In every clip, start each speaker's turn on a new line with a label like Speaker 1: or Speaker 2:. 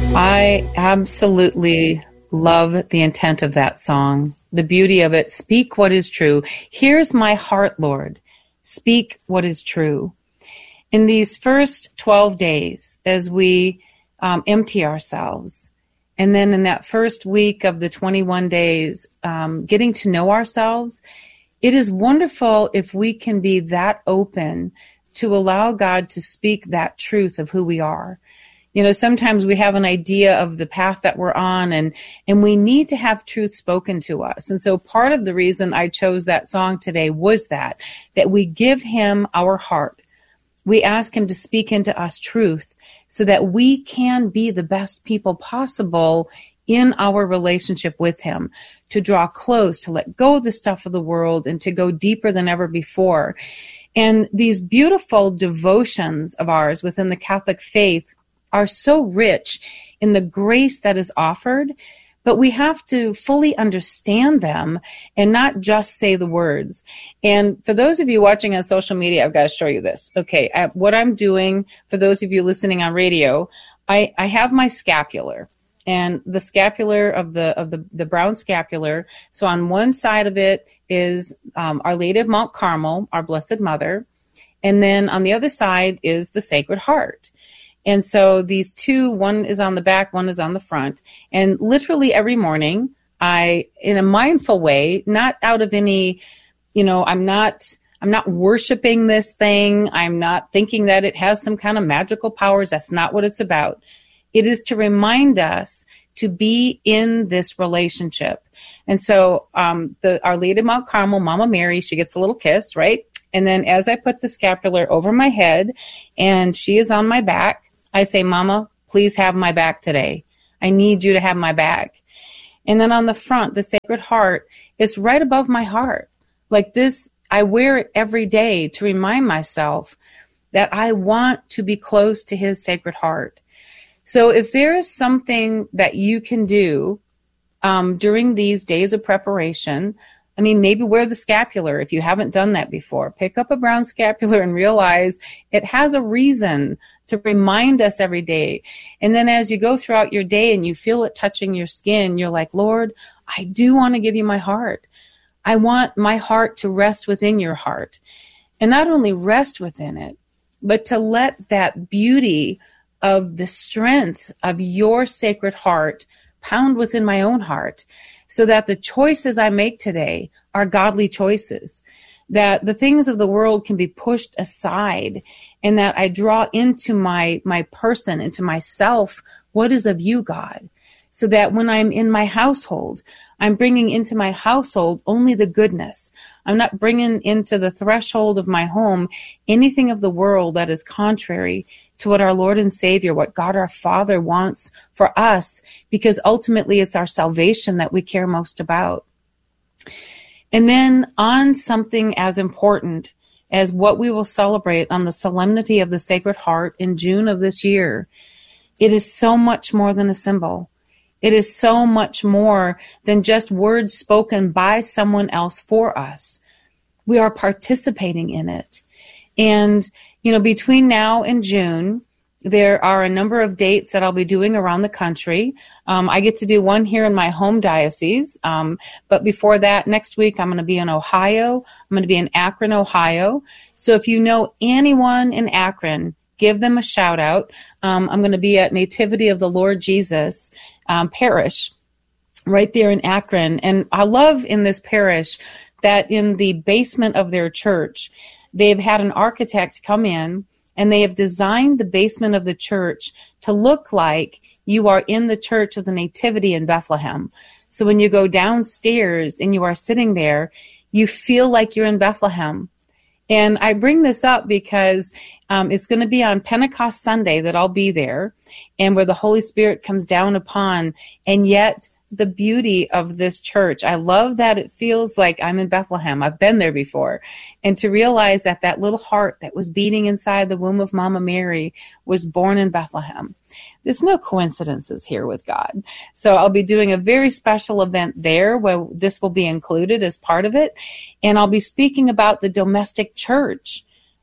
Speaker 1: I absolutely love the intent of that song, the beauty of it. Speak what is true. Here's my heart, Lord. Speak what is true. In these first 12 days, as we empty ourselves, and then in that first week of the 21 days, getting to know ourselves, it is wonderful if we can be that open to allow God to speak that truth of who we are. You know, sometimes we have an idea of the path that we're on, and we need to have truth spoken to us. And so part of the reason I chose that song today was that we give him our heart. We ask him to speak into us truth so that we can be the best people possible in our relationship with him, to draw close, to let go of the stuff of the world, and to go deeper than ever before. And these beautiful devotions of ours within the Catholic faith are so rich in the grace that is offered, but we have to fully understand them and not just say the words. And for those of you watching on social media, I've got to show you this. Okay, what I'm doing, for those of you listening on radio, I have my scapular, and the scapular of the brown scapular. So on one side of it is Our Lady of Mount Carmel, our Blessed Mother, and then on the other side is the Sacred Heart. And so these two, one is on the back, one is on the front. And literally every morning, I, in a mindful way, not out of any, I'm not worshiping this thing. I'm not thinking that it has some kind of magical powers. That's not what it's about. It is to remind us to be in this relationship. And so Our Lady of Mount Carmel, Mama Mary, she gets a little kiss, right? And then as I put the scapular over my head and she is on my back, I say, Mama, please have my back today. I need you to have my back. And then on the front, the Sacred Heart, it's right above my heart. Like this, I wear it every day to remind myself that I want to be close to his Sacred Heart. So if there is something that you can do during these days of preparation, I mean, maybe wear the scapular if you haven't done that before. Pick up a brown scapular and realize it has a reason to remind us every day. And then as you go throughout your day and you feel it touching your skin, you're like, Lord, I do want to give you my heart. I want my heart to rest within your heart. And not only rest within it, but to let that beauty of the strength of your Sacred Heart pound within my own heart, so that the choices I make today are godly choices, that the things of the world can be pushed aside, and that I draw into my person, into myself, what is of you, God, so that when I'm in my household, I'm bringing into my household only the goodness. I'm not bringing into the threshold of my home anything of the world that is contrary to what our Lord and Savior, what God our Father wants for us, because ultimately it's our salvation that we care most about. And then on something as important as what we will celebrate on the Solemnity of the Sacred Heart in June of this year, it is so much more than a symbol. It is so much more than just words spoken by someone else for us. We are participating in it. And, between now and June, there are a number of dates that I'll be doing around the country. I get to do one here in my home diocese. But before that, next week, I'm going to be in Ohio. I'm going to be in Akron, Ohio. So if you know anyone in Akron, give them a shout out. I'm going to be at Nativity of the Lord Jesus Parish right there in Akron. And I love in this parish that in the basement of their church, they've had an architect come in and they have designed the basement of the church to look like you are in the Church of the Nativity in Bethlehem. So when you go downstairs and you are sitting there, you feel like you're in Bethlehem. And I bring this up because it's going to be on Pentecost Sunday that I'll be there, and where the Holy Spirit comes down upon, and yet the beauty of this church. I love that it feels like I'm in Bethlehem. I've been there before. And to realize that that little heart that was beating inside the womb of Mama Mary was born in Bethlehem. There's no coincidences here with God. So I'll be doing a very special event there where this will be included as part of it. And I'll be speaking about the domestic church.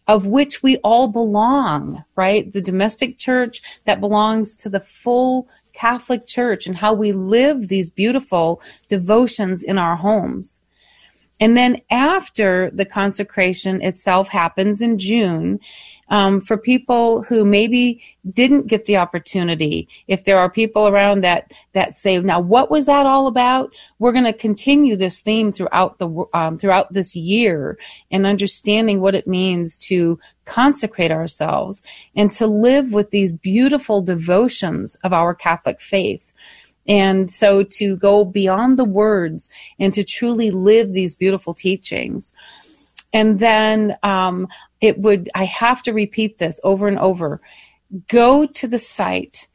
Speaker 1: of which we all belong, right? The domestic church that belongs to the full Catholic Church, and how we live these beautiful devotions in our homes. And then after the consecration itself happens in June, for people who maybe didn't get the opportunity, if there are people around that say, now what was that all about? We're going to continue this theme throughout this year, and understanding what it means to consecrate ourselves and to live with these beautiful devotions of our Catholic faith. And so to go beyond the words and to truly live these beautiful teachings. And then I have to repeat this over and over. Go to the site,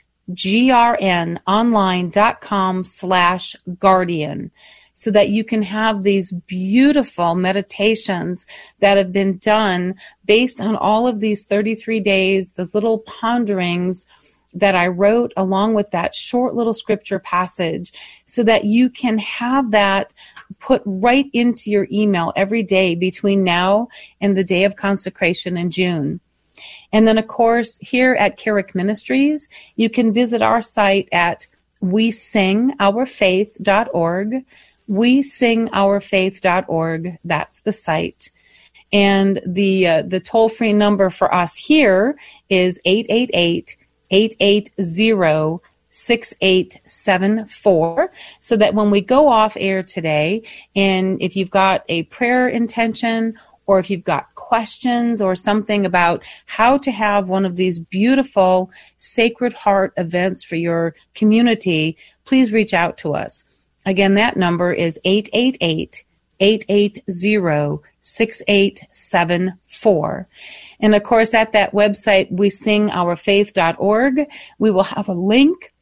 Speaker 1: grnonline.com/guardian, so that you can have these beautiful meditations that have been done based on all of these 33 days, those little ponderings that I wrote along with that short little scripture passage, so that you can have that put right into your email every day between now and the day of consecration in June. And then, of course, here at Carrick Ministries, you can visit our site at wesingourfaith.org. wesingourfaith.org. That's the site. And the toll-free number for us here is 888-880-6874, so that when we go off air today, and if you've got a prayer intention, or if you've got questions or something about how to have one of these beautiful Sacred Heart events for your community, please reach out to us. Again, that number is 888-880-6874. And of course, at that website, wesingourfaith.org, we will have a link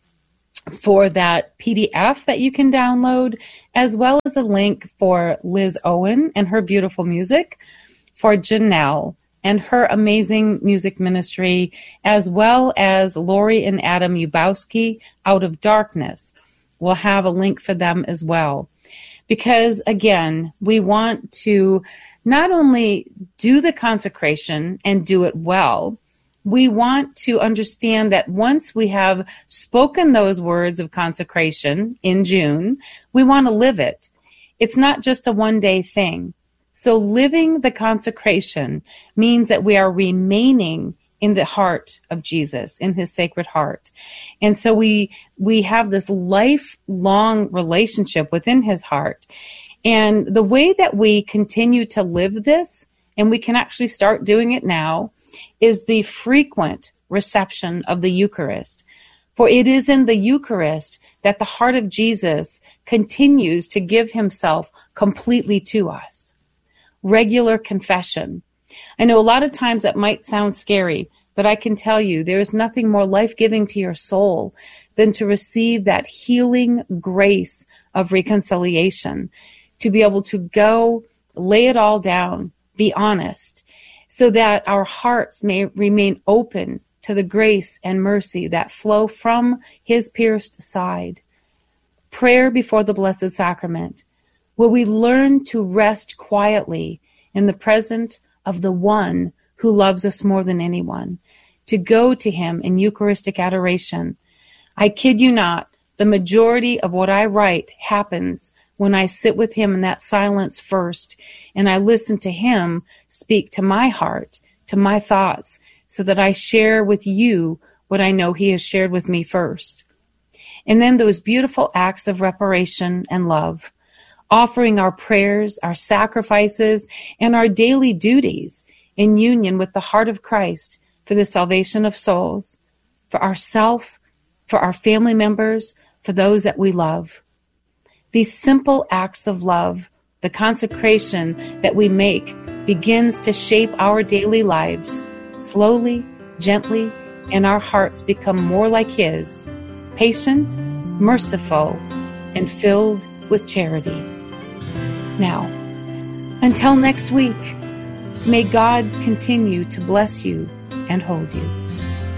Speaker 1: for that PDF that you can download, as well as a link for Liz Owen and her beautiful music, for Janelle and her amazing music ministry, as well as Lori and Adam Ubowski, Out of Darkness. We'll have a link for them as well. Because, again, we want to not only do the consecration and do it well, we want to understand that once we have spoken those words of consecration in June, we want to live it. It's not just a one-day thing. So living the consecration means that we are remaining in the heart of Jesus, in his Sacred Heart. And so we have this lifelong relationship within his heart. And the way that we continue to live this, and we can actually start doing it now, is the frequent reception of the Eucharist. For it is in the Eucharist that the heart of Jesus continues to give himself completely to us. Regular confession. I know a lot of times that might sound scary, but I can tell you there is nothing more life-giving to your soul than to receive that healing grace of reconciliation, to be able to go lay it all down, be honest, so that our hearts may remain open to the grace and mercy that flow from his pierced side. Prayer before the Blessed Sacrament, where we learn to rest quietly in the presence of the one who loves us more than anyone, to go to him in Eucharistic adoration. I kid you not, the majority of what I write happens when I sit with him in that silence first, and I listen to him speak to my heart, to my thoughts, so that I share with you what I know he has shared with me first. And then those beautiful acts of reparation and love, offering our prayers, our sacrifices, and our daily duties in union with the heart of Christ for the salvation of souls, for ourselves, for our family members, for those that we love. These simple acts of love, the consecration that we make, begins to shape our daily lives. Slowly, gently, and our hearts become more like his, patient, merciful, and filled with charity. Now, until next week, may God continue to bless you and hold you.